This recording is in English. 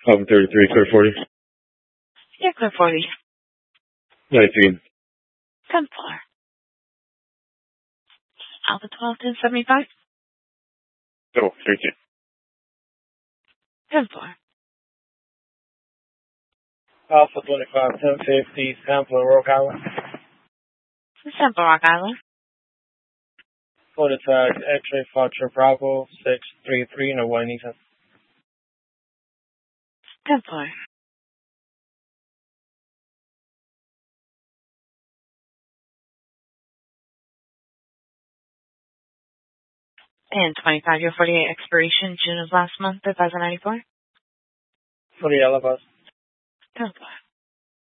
Alpha 33, clear 40. Yeah, clear 40. Nice again. 10 floor. Alpha 12, 1075. Oh, thank you. 10 floor. Alpha 25, 1050, Sample Rock Island. Sample Rock Island. Code tag X-ray Foxtrot Bravo 633 no Juanita. 10 floor. And 25 year 48 expiration June of last month, 2094. 40 Alabas. 10 floor.